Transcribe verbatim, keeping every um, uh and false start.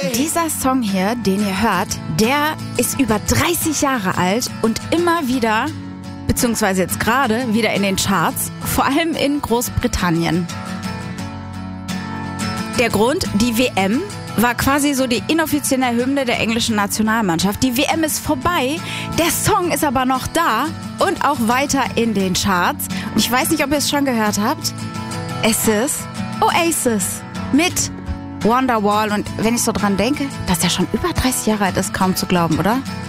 Dieser Song hier, den ihr hört, der ist über dreißig Jahre alt und immer wieder, beziehungsweise jetzt gerade, wieder in den Charts, vor allem in Großbritannien. Der Grund, die W M war quasi so die inoffizielle Hymne der englischen Nationalmannschaft. Die W M ist vorbei, der Song ist aber noch da und auch weiter in den Charts. Und ich weiß nicht, ob ihr es schon gehört habt. Es ist Oasis mit Wonderwall. Und wenn ich so dran denke, dass er schon über dreißig Jahre alt ist, kaum zu glauben, oder?